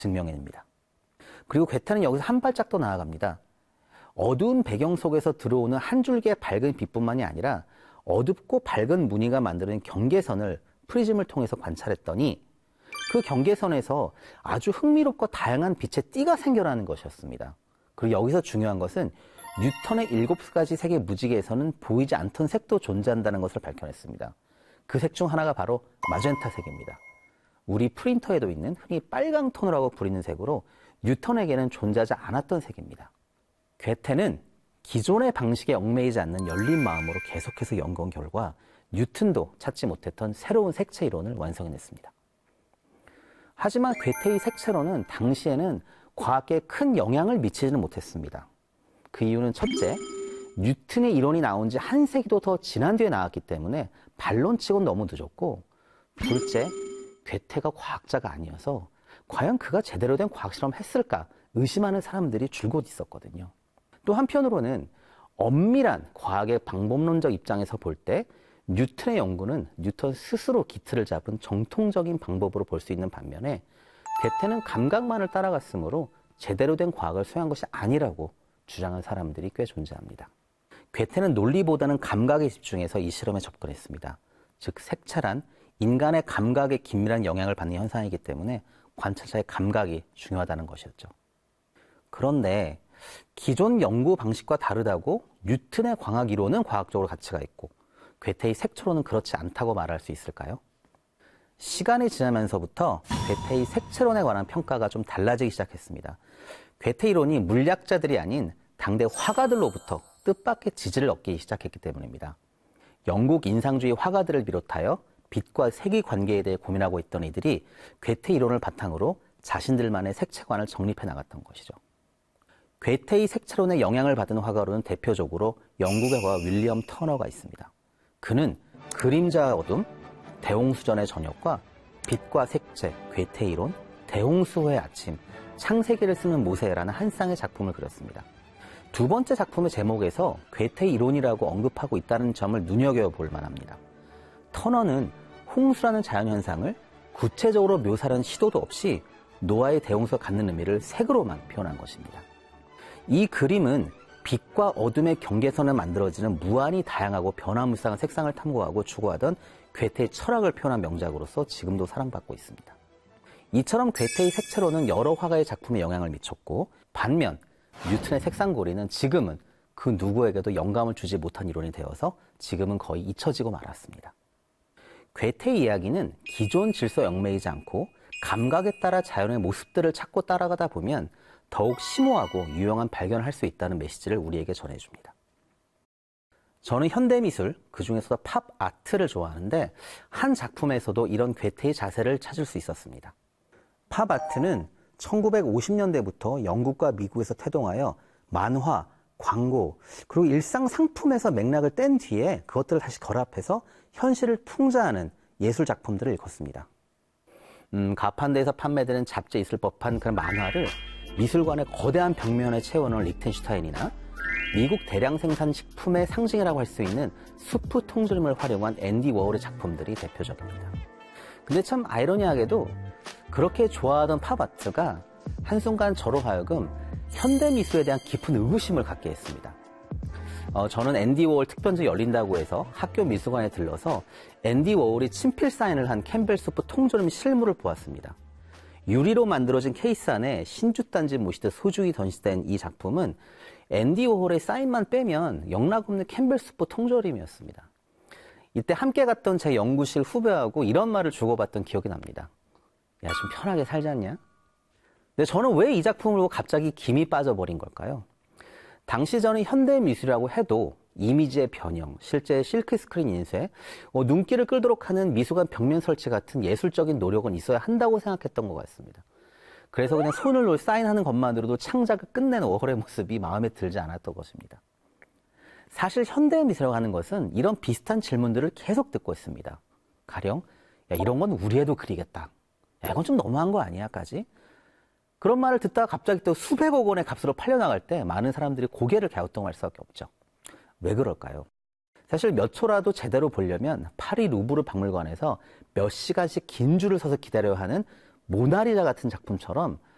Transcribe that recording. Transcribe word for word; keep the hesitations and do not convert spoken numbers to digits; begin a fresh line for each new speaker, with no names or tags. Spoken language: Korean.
증명해냅니다. 그리고 괴테는 여기서 한 발짝 더 나아갑니다. 어두운 배경 속에서 들어오는 한 줄기의 밝은 빛뿐만이 아니라 어둡고 밝은 무늬가 만드는 경계선을 프리즘을 통해서 관찰했더니 그 경계선에서 아주 흥미롭고 다양한 빛의 띠가 생겨나는 것이었습니다. 그리고 여기서 중요한 것은 뉴턴의 일곱 가지 색의 무지개에서는 보이지 않던 색도 존재한다는 것을 밝혀냈습니다. 그 색 중 하나가 바로 마젠타 색입니다. 우리 프린터에도 있는 흔히 빨강 톤이라고 부르는 색으로 뉴턴에게는 존재하지 않았던 색입니다. 괴테는 기존의 방식에 얽매이지 않는 열린 마음으로 계속해서 연구한 결과 뉴턴도 찾지 못했던 새로운 색채 이론을 완성해냈습니다. 하지만 괴테의 색채론은 당시에는 과학계에 큰 영향을 미치지는 못했습니다. 그 이유는 첫째, 뉴턴의 이론이 나온 지 한 세기도 더 지난 뒤에 나왔기 때문에 반론치고는 너무 늦었고, 둘째, 괴테가 과학자가 아니어서 과연 그가 제대로 된 과학 실험을 했을까 의심하는 사람들이 줄곧 있었거든요. 또 한편으로는 엄밀한 과학의 방법론적 입장에서 볼 때 뉴턴의 연구는 뉴턴 스스로 기틀을 잡은 정통적인 방법으로 볼 수 있는 반면에 괴테는 감각만을 따라갔으므로 제대로 된 과학을 수행한 것이 아니라고 주장한 사람들이 꽤 존재합니다. 괴테는 논리보다는 감각에 집중해서 이 실험에 접근했습니다. 즉 색채란 인간의 감각에 긴밀한 영향을 받는 현상이기 때문에 관찰자의 감각이 중요하다는 것이었죠. 그런데 기존 연구 방식과 다르다고 뉴턴의 광학 이론은 과학적으로 가치가 있고 괴테의 색채론은 그렇지 않다고 말할 수 있을까요? 시간이 지나면서부터 괴테의 색채론에 관한 평가가 좀 달라지기 시작했습니다. 괴테 이론이 물리학자들이 아닌 당대 화가들로부터 뜻밖의 지지를 얻기 시작했기 때문입니다. 영국 인상주의 화가들을 비롯하여 빛과 색의 관계에 대해 고민하고 있던 이들이 괴테 이론을 바탕으로 자신들만의 색채관을 정립해 나갔던 것이죠. 괴테의 색채론에 영향을 받은 화가로는 대표적으로 영국의 화가 윌리엄 터너가 있습니다. 그는 그림자와 어둠, 대홍수전의 저녁과 빛과 색채, 괴테 이론, 대홍수의 아침, 창세기를 쓰는 모세라는 한 쌍의 작품을 그렸습니다. 두 번째 작품의 제목에서 괴테 이론이라고 언급하고 있다는 점을 눈여겨볼 만합니다. 터너는 홍수라는 자연현상을 구체적으로 묘사하는 시도도 없이 노아의 대홍수가 갖는 의미를 색으로만 표현한 것입니다. 이 그림은 빛과 어둠의 경계선을 만들어지는 무한히 다양하고 변화무쌍한 색상을 탐구하고 추구하던 괴테의 철학을 표현한 명작으로서 지금도 사랑받고 있습니다. 이처럼 괴테의 색채론은 여러 화가의 작품에 영향을 미쳤고, 반면 뉴턴의 색상고리는 지금은 그 누구에게도 영감을 주지 못한 이론이 되어서 지금은 거의 잊혀지고 말았습니다. 괴테의 이야기는 기존 질서에 얽매이지 않고 감각에 따라 자연의 모습들을 찾고 따라가다 보면 더욱 심오하고 유용한 발견을 할 수 있다는 메시지를 우리에게 전해줍니다. 저는 현대미술, 그중에서도 팝 아트를 좋아하는데 한 작품에서도 이런 괴테의 자세를 찾을 수 있었습니다. 팝 아트는 천구백오십 년대부터 영국과 미국에서 태동하여 만화, 광고, 그리고 일상 상품에서 맥락을 뗀 뒤에 그것들을 다시 결합해서 현실을 풍자하는 예술 작품들을 일컫습니다. 음, 가판대에서 판매되는 잡지에 있을 법한 그런 만화를 미술관의 거대한 벽면에 채워놓은 리텐슈타인이나 미국 대량 생산 식품의 상징이라고 할 수 있는 수프 통조림을 활용한 앤디 워홀의 작품들이 대표적입니다. 근데 참 아이러니하게도 그렇게 좋아하던 팝아트가 한순간 저로 하여금 현대미술에 대한 깊은 의구심을 갖게 했습니다. 어, 저는 앤디 워홀 특별전이 열린다고 해서 학교 미술관에 들러서 앤디 워홀이 친필 사인을 한 캠벨 수프 통조림 실물을 보았습니다. 유리로 만들어진 케이스 안에 신주단지 모시듯 소중히 전시된 이 작품은 앤디 워홀의 사인만 빼면 영락없는 캠벨 수프 통조림이었습니다. 이때 함께 갔던 제 연구실 후배하고 이런 말을 주고받던 기억이 납니다. 야, 좀 편하게 살지 않냐? 근데 저는 왜 이 작품을 보고 갑자기 김이 빠져버린 걸까요? 당시 저는 현대미술이라고 해도 이미지의 변형, 실제 실크스크린 인쇄, 어, 눈길을 끌도록 하는 미술관 벽면 설치 같은 예술적인 노력은 있어야 한다고 생각했던 것 같습니다. 그래서 그냥 손을 놓을 사인하는 것만으로도 창작을 끝내는 워홀의 모습이 마음에 들지 않았던 것입니다. 사실 현대미술이라고 하는 것은 이런 비슷한 질문들을 계속 듣고 있습니다. 가령 야, 이런 건 우리 애도 그리겠다. 야, 이건 좀 너무한 거 아니야?까지. 그런 말을 듣다가 갑자기 또 수백억 원의 값으로 팔려나갈 때 많은 사람들이 고개를 갸우뚱할 수밖에 없죠. 왜 그럴까요? 사실 몇 초라도 제대로 보려면 파리 루브르 박물관에서 몇 시간씩 긴 줄을 서서 기다려야 하는 모나리자 같은 작품처럼